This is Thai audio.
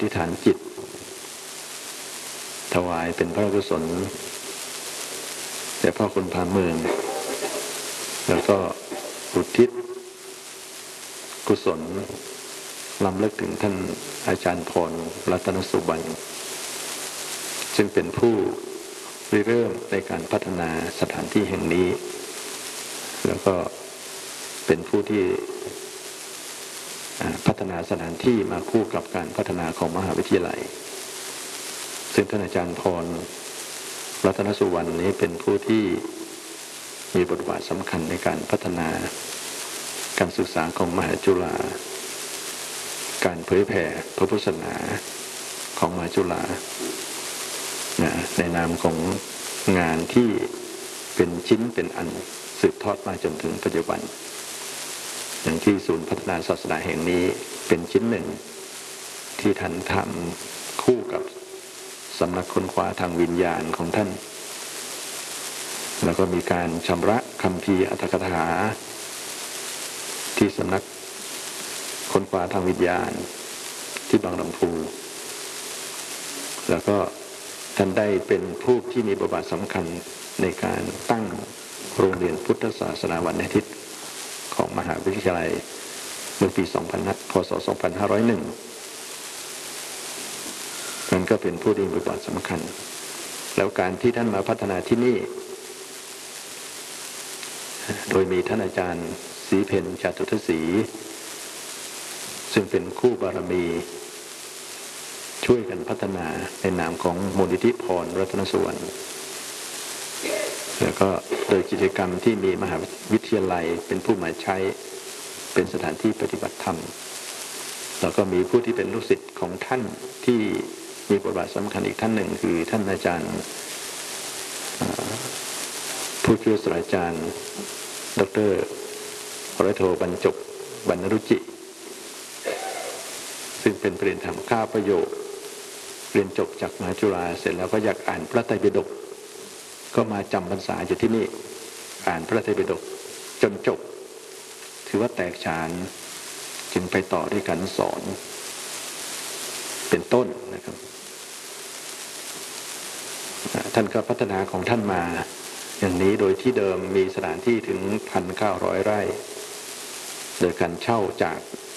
ธิษฐานจิตถวายเป็นพระกุศลแด่พ่อคุณพาเมืองแล้วก็อุทิศกุศลรำลึกถึงท่านอาจารย์พรรัตนสุบรรณซึ่งเป็นผู้ริเริ่มในการพัฒนาสถานที่แห่งนี้แล้วก็เป็นผู้ที่พัฒนาสถานที่มาคู่กับการพัฒนาของมหาวิทยาลัยซึ่งท่านอาจารย์พรรัตนสุวรรณนี้เป็นผู้ที่มีบทบาทสำคัญในการพัฒนาการศึกษาของมหาจุฬาการเผยแผ่พระพุทธศาสนาของมหาจุฬาในนามของงานที่เป็นชิ้นเป็นอันสืบทอดมาจนถึงปัจจุบันอย่างที่ศูนย์พัฒนาศาสนาแห่งนี้เป็นชิ้นหนึ่งที่ท่านทำคู่กับสำนักค้นคว้าทางวิญญาณของท่านแล้วก็มีการชำระคัมภีร์อรรถกถาที่สำนักค้นคว้าทางวิญญาณที่บางลำพูแล้วก็ท่านได้เป็นผู้ที่มีบทบาทสำคัญในการตั้งโรงเรียนพุทธศาสนาวันอาทิตย์ของมหาวิทยาลัยเมื่อปีพ.ศ. 2501นั่นก็เป็นผู้ที่มีบทบาทสำคัญแล้วการที่ท่านมาพัฒนาที่นี่โดยมีท่านอาจารย์ศรีเพญจตุทศรีซึ่งเป็นคู่บารมีช่วยกันพัฒนาในนามของมูลนิธิพรรัตนสุวรรณแล้วก็โดยกิจกรรมที่มีมหาวิทยาลัยเป็นผู้มาใช้เป็นสถานที่ปฏิบัติธรรมแล้วก็มีผู้ที่เป็นลูกศิษย์ของท่านที่มีบทบาทสำคัญอีกท่านหนึ่งคือท่านอาจารย์ผู้ช่วยศาสตราจารย์ดร.ร้อยโทบรรจบบรรณรุจิซึ่งเป็นปริญญาธรรม9 ประโยคเรียนจบจากมหาจุฬาเสร็จแล้วก็อยากอ่านพระไตรปิฎกก็มาจำพรรษาอยู่ที่นี่อ่านพระไตรปิฎกจนจบถือว่าแตกฉานจึงไปต่อด้วยการสอนเป็นต้นนะครับท่านก็พัฒนาของท่านมาอย่างนี้โดยที่เดิมมีสถานที่ถึง 1,900 ไร่โดยการเช่าจาก